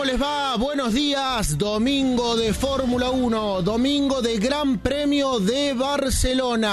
les va? Buenos días, domingo de Fórmula 1, domingo de Gran Premio de Barcelona,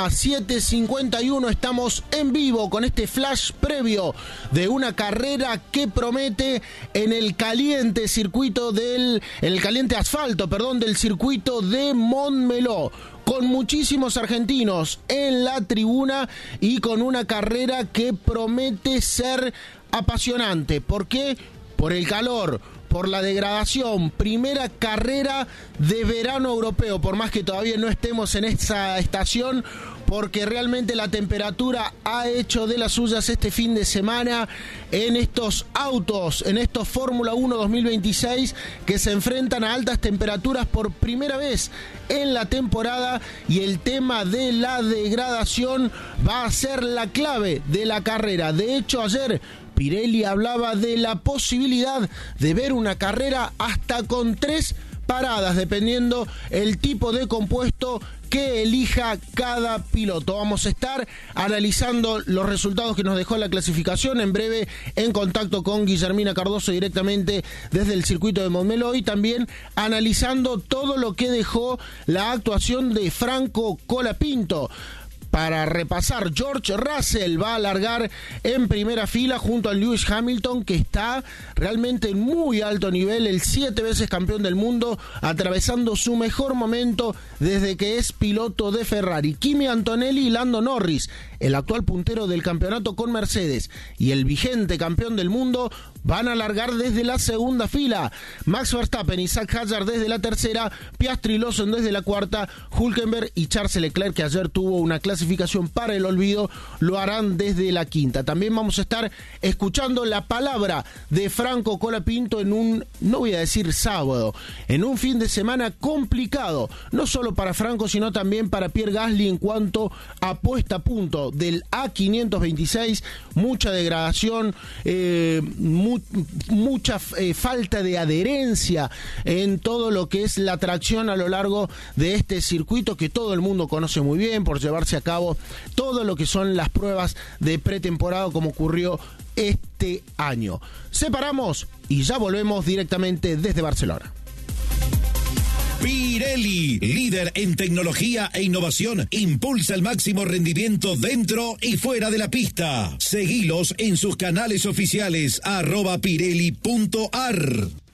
7:51, estamos en vivo con este flash previo de una carrera que promete en el caliente circuito el caliente asfalto, del circuito de Montmeló, con muchísimos argentinos en la tribuna y con una carrera que promete ser apasionante. ¿Por qué? Por el calor, por la degradación, primera carrera de verano europeo, por más que todavía no estemos en esa estación, porque realmente la temperatura ha hecho de las suyas este fin de semana en estos autos, en estos Fórmula 1 2026, que se enfrentan a altas temperaturas por primera vez en la temporada, y el tema de la degradación va a ser la clave de la carrera. De hecho, ayer Pirelli hablaba de la posibilidad de ver una carrera hasta con 3 paradas, dependiendo el tipo de compuesto que elija cada piloto. Vamos a estar analizando los resultados que nos dejó la clasificación, en breve en contacto con Guillermina Cardoso directamente desde el circuito de Montmeló, y también analizando todo lo que dejó la actuación de Franco Colapinto. Para repasar, George Russell va a largar en primera fila junto a Lewis Hamilton, que está realmente en muy alto nivel, el 7 veces campeón del mundo, atravesando su mejor momento desde que es piloto de Ferrari. Kimi Antonelli y Lando Norris, el actual puntero del campeonato con Mercedes y el vigente campeón del mundo, van a largar desde la segunda fila. Max Verstappen y Zach Hadjar desde la tercera, Piastri y Lawson desde la cuarta, Hülkenberg y Charles Leclerc, que ayer tuvo una clasificación para el olvido, lo harán desde la quinta. También vamos a estar escuchando la palabra de Franco Colapinto en un, no voy a decir sábado, en un fin de semana complicado, no solo para Franco, sino también para Pierre Gasly en cuanto a puesta a punto del A526, mucha degradación, mucha falta de adherencia en todo lo que es la tracción a lo largo de este circuito, que todo el mundo conoce muy bien por llevarse a cabo todo lo que son las pruebas de pretemporada, como ocurrió este año. Separamos y ya volvemos directamente desde Barcelona. Pirelli, líder en tecnología e innovación, impulsa el máximo rendimiento dentro y fuera de la pista. Seguilos en sus canales oficiales @pirelli.ar.